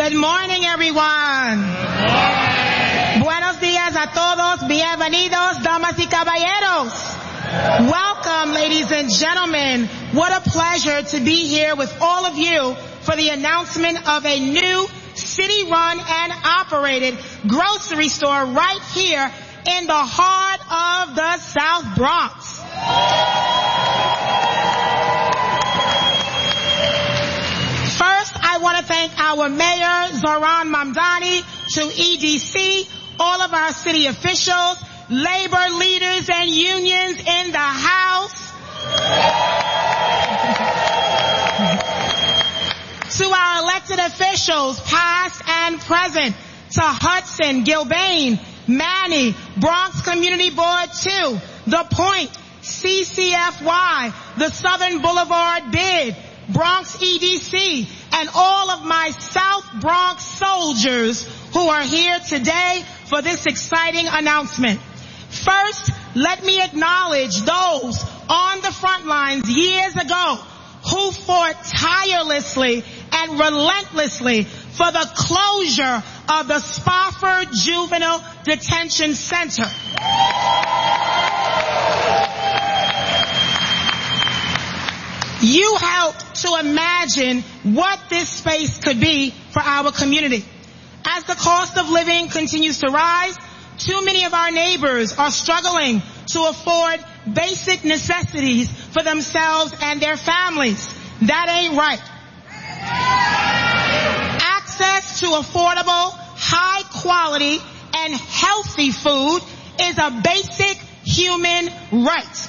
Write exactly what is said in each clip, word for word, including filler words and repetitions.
Good morning, everyone. Buenos días a todos. Bienvenidos, damas y caballeros. Welcome, ladies and gentlemen. What a pleasure to be here with all of you for the announcement of a new city-run and operated grocery store right here in the heart of the South Bronx. First, I want to thank our mayor, Zohran Mamdani, to E D C, all of our city officials, labor leaders and unions in the house, to our elected officials, past and present, to Hudson, Gilbane, Manny, Bronx Community Board two, The Point, C C F Y, the Southern Boulevard Bid, Bronx E D C, and all of my South Bronx soldiers who are here today for this exciting announcement. First, let me acknowledge those on the front lines years ago who fought tirelessly and relentlessly for the closure of the Spofford Juvenile Detention Center. You helped to imagine what this space could be for our community. As the cost of living continues to rise, too many of our neighbors are struggling to afford basic necessities for themselves and their families. That ain't right. Access to affordable, high quality, and healthy food is a basic human right.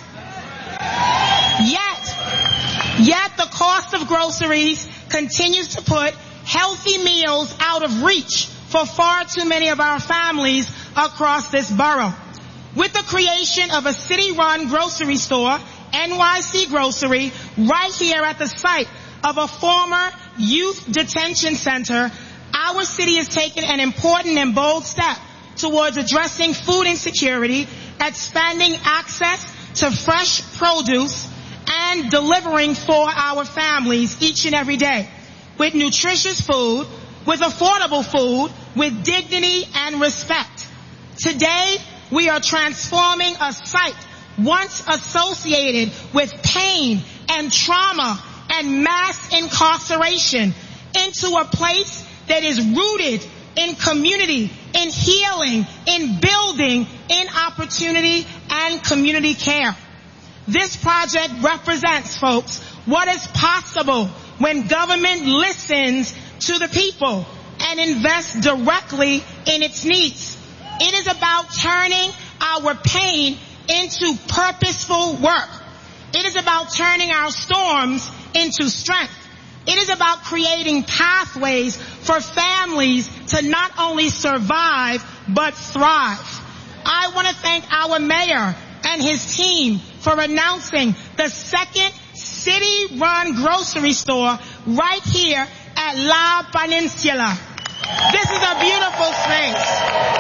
Yet, yet the cost of groceries continues to put healthy meals out of reach for far too many of our families across this borough. With the creation of a city-run grocery store, N Y C Grocery, right here at the site of a former youth detention center, our city has taken an important and bold step towards addressing food insecurity, expanding access to fresh produce, and delivering for our families each and every day with nutritious food, with affordable food, with dignity and respect. Today, we are transforming a site once associated with pain and trauma and mass incarceration into a place that is rooted in community, in healing, in building, in opportunity and community care. This project represents, folks, what is possible when government listens to the people and invests directly in its needs. It is about turning our pain into purposeful work. It is about turning our storms into strength. It is about creating pathways for families to not only survive, but thrive. I want to thank our mayor and his team for announcing the second city-run grocery store right here at La Peninsula. This is a beautiful space.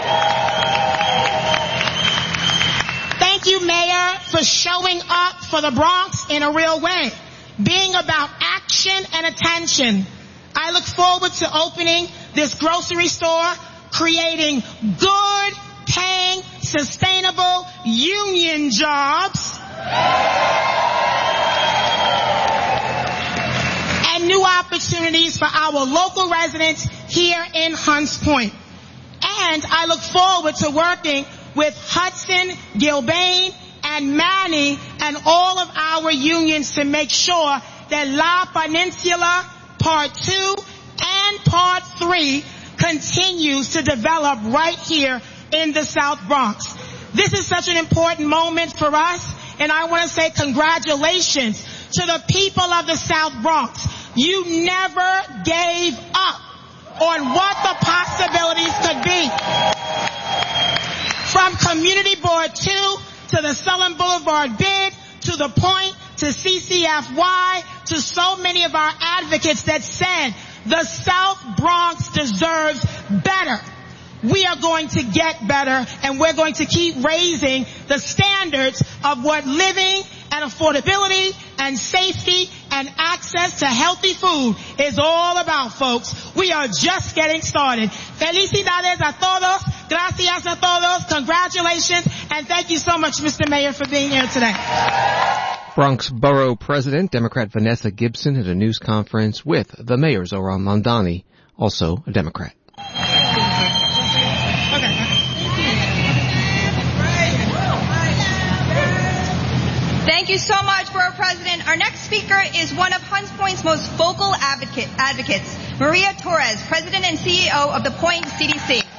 Thank you, Mayor, for showing up for the Bronx in a real way, being about action and attention. I look forward to opening this grocery store, creating good, paying, sustainable union jobs, and new opportunities for our local residents here in Hunts Point. And I look forward to working with Hudson, Gilbane, and Manny and all of our unions to make sure that La Peninsula Part two and Part three continues to develop right here in the South Bronx. This is such an important moment for us, and I want to say congratulations to the people of the South Bronx. You never gave up on what the possibilities could be. From Community Board two to the Southern Boulevard Bid to The Point to C C F Y to so many of our advocates that said the South Bronx deserves better. We are going to get better, and we're going to keep raising the standards of what living and affordability and safety and access to healthy food is all about, folks. We are just getting started. Felicidades a todos. Gracias a todos. Congratulations. And thank you so much, Mister Mayor, for being here today. Bronx Borough President, Democrat Vanessa Gibson, at a news conference with the Mayor Zohran Mamdani, also a Democrat. Thank you so much, Borough President. Our next speaker is one of Hunts Point's most vocal advocate, advocates, Maria Torres, President and C E O of the Point C D C.